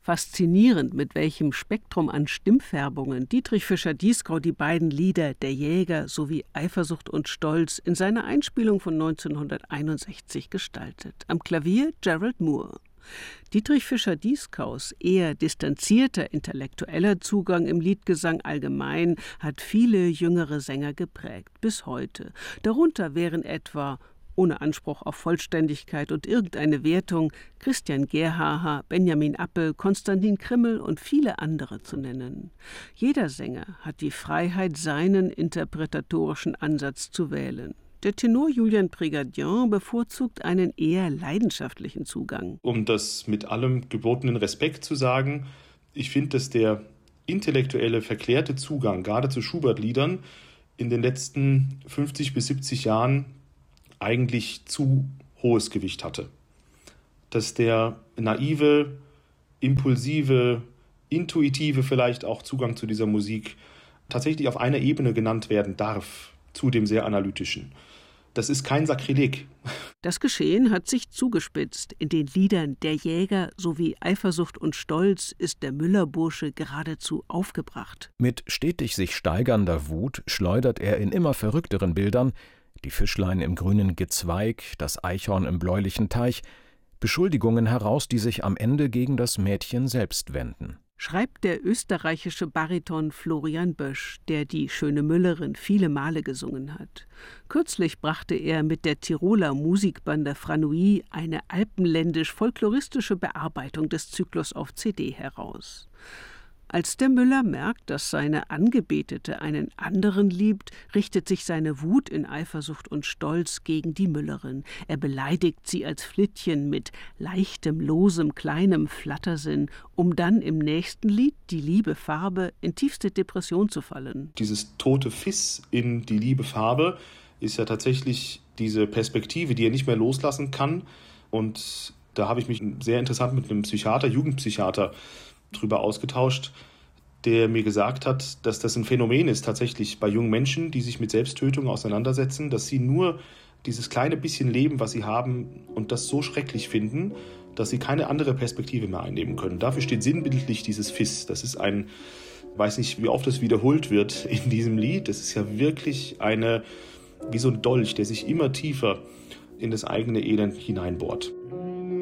Faszinierend, mit welchem Spektrum an Stimmfärbungen Dietrich Fischer-Dieskau die beiden Lieder Der Jäger sowie Eifersucht und Stolz in seiner Einspielung von 1961 gestaltet. Am Klavier Gerald Moore. Dietrich Fischer-Dieskaus eher distanzierter intellektueller Zugang im Liedgesang allgemein hat viele jüngere Sänger geprägt, bis heute. Darunter wären etwa, ohne Anspruch auf Vollständigkeit und irgendeine Wertung, Christian Gerhaher, Benjamin Appel, Konstantin Krimmel und viele andere zu nennen. Jeder Sänger hat die Freiheit, seinen interpretatorischen Ansatz zu wählen. Der Tenor Julien Prégardien bevorzugt einen eher leidenschaftlichen Zugang. Um das mit allem gebotenen Respekt zu sagen, ich finde, dass der intellektuelle, verklärte Zugang, gerade zu Schubert-Liedern, in den letzten 50 bis 70 Jahren eigentlich zu hohes Gewicht hatte. Dass der naive, impulsive, intuitive vielleicht auch Zugang zu dieser Musik tatsächlich auf einer Ebene genannt werden darf, zu dem sehr analytischen. Das ist kein Sakrileg. Das Geschehen hat sich zugespitzt. In den Liedern Der Jäger sowie Eifersucht und Stolz ist der Müllerbursche geradezu aufgebracht. Mit stetig sich steigernder Wut schleudert er in immer verrückteren Bildern die Fischlein im grünen Gezweig, das Eichhorn im bläulichen Teich, Beschuldigungen heraus, die sich am Ende gegen das Mädchen selbst wenden. Schreibt der österreichische Bariton Florian Bösch, der die schöne Müllerin viele Male gesungen hat. Kürzlich brachte er mit der Tiroler Musikbande Franui eine alpenländisch-folkloristische Bearbeitung des Zyklus auf CD heraus. Als der Müller merkt, dass seine Angebetete einen anderen liebt, richtet sich seine Wut in Eifersucht und Stolz gegen die Müllerin. Er beleidigt sie als Flittchen mit leichtem, losem, kleinem Flattersinn, um dann im nächsten Lied, Die liebe Farbe, in tiefste Depression zu fallen. Dieses tote Fiss in Die liebe Farbe ist ja tatsächlich diese Perspektive, die er nicht mehr loslassen kann. Und da habe ich mich sehr interessant mit einem Psychiater, Jugendpsychiater, drüber ausgetauscht, der mir gesagt hat, dass das ein Phänomen ist tatsächlich bei jungen Menschen, die sich mit Selbsttötung auseinandersetzen, dass sie nur dieses kleine bisschen Leben, was sie haben, und das so schrecklich finden, dass sie keine andere Perspektive mehr einnehmen können. Dafür steht sinnbildlich dieses Fiss. Das ist ein, weiß nicht, wie oft das wiederholt wird in diesem Lied. Das ist ja wirklich wie so ein Dolch, der sich immer tiefer in das eigene Elend hineinbohrt.